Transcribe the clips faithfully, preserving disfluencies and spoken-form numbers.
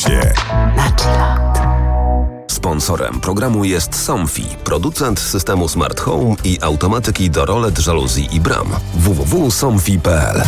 się na chillout. Sponsorem programu jest Somfy, producent systemu Smart Home i automatyki do rolet, żaluzji i bram. w w w kropka somfy kropka p l.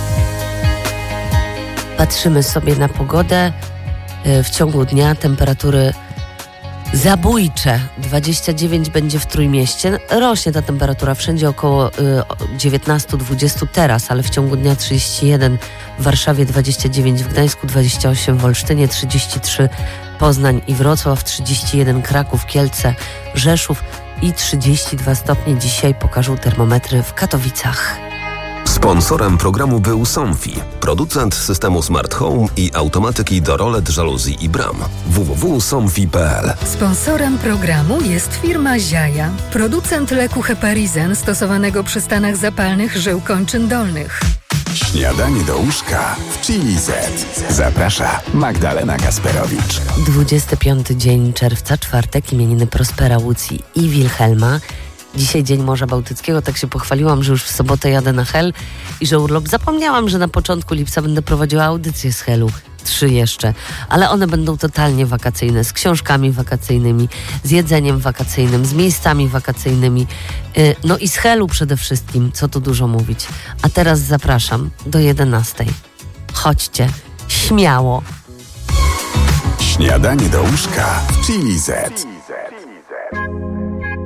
Patrzymy sobie na pogodę. W ciągu dnia temperatury zabójcze. dwadzieścia dziewięć będzie w Trójmieście. Rośnie ta temperatura wszędzie około y, dziewiętnaście dwadzieścia teraz, ale w ciągu dnia trzydzieści jeden w Warszawie, dwadzieścia dziewięć w Gdańsku, dwadzieścia osiem w Olsztynie, trzydzieści trzy Poznań i Wrocław, trzydzieści jeden Kraków, Kielce, Rzeszów i trzydzieści dwa stopnie dzisiaj pokażą termometry w Katowicach. Sponsorem programu był Somfy, producent systemu Smart Home i automatyki do rolet, żaluzji i bram. w w w kropka somfy kropka p l. Sponsorem programu jest firma Ziaja, producent leku Heparizen stosowanego przy stanach zapalnych żył kończyn dolnych. Śniadanie do łóżka w Chili Z. Zaprasza Magdalena Kasperowicz. dwudziesty piąty dzień czerwca, czwartek, imieniny Prospera, Łucji i Wilhelma. Dzisiaj dzień Morza Bałtyckiego, tak się pochwaliłam, że już w sobotę jadę na Hel i że urlop. Zapomniałam, że na początku lipca będę prowadziła audycję z Helu. Trzy jeszcze, ale one będą totalnie wakacyjne, z książkami wakacyjnymi, z jedzeniem wakacyjnym, z miejscami wakacyjnymi, yy, no i z Helu przede wszystkim, co tu dużo mówić. A teraz zapraszam do jedenastej. Chodźcie, śmiało. Śniadanie do łóżka w Chili Z.